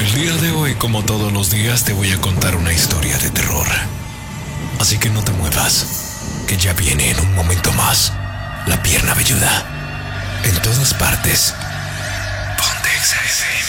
El día de hoy, como todos los días, te voy a contar una historia de terror. Así que no te muevas, que ya viene en un momento más La Pierna Velluda. En todas partes. Ponte XFM.